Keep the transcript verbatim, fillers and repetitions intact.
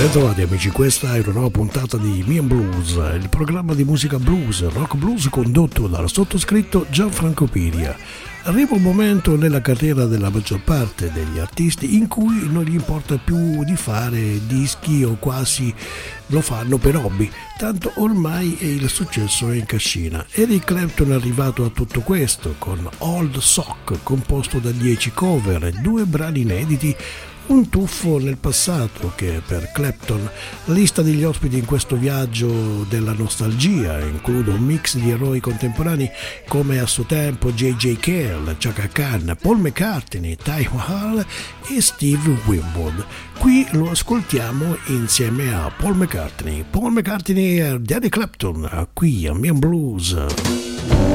Bentrovati amici, questa è una nuova puntata di Me and Blues, il programma di musica blues, rock blues condotto dal sottoscritto Gianfranco Piria. Arriva un momento nella carriera della maggior parte degli artisti in cui non gli importa più di fare dischi o quasi lo fanno per hobby, tanto ormai il successo è in cascina. Eric Clapton è arrivato a tutto questo con Old Sock, composto da dieci cover e due brani inediti, un tuffo nel passato che per Clapton. La lista degli ospiti in questo viaggio della nostalgia include un mix di eroi contemporanei come a suo tempo J J. Cale, Chaka Khan, Paul McCartney, Ty Hall e Steve Winwood. Qui lo ascoltiamo insieme a Paul McCartney. Paul McCartney e Eric Clapton, qui a Me and Blues.